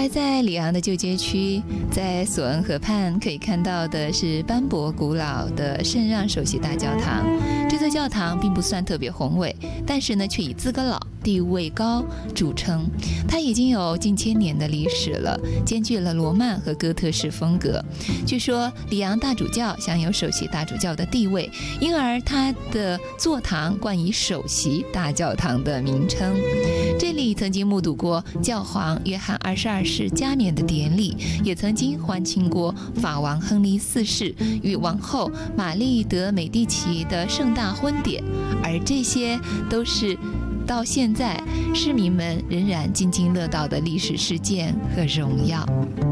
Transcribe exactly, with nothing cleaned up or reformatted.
而在里昂的旧街区，在索恩河畔可以看到的是斑驳古老的圣让首席大教堂。这座教堂并不算特别宏伟，但是呢，却以资格老、地位高著称。它已经有近千年的历史了，兼具了罗曼和哥特式风格。据说里昂大主教享有首席大主教的地位，因而它的座堂冠以首席大教堂的名称。这里曾经目睹过教皇约翰二十二世加冕的典礼，也曾经欢庆过法王亨利四世与王后玛丽德美第奇的盛大婚典，而这些都是到现在市民们仍然津津乐道的历史事件和荣耀。